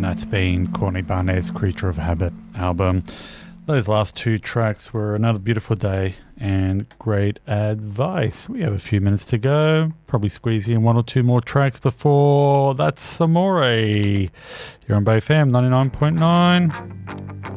and that's been Courtney Barnett's Creature of Habit album. Those last two tracks were Another Beautiful Day and Great Advice. We have a few minutes to go. Probably squeeze in one or two more tracks before That's Amore. You're on Bay FM 99.9.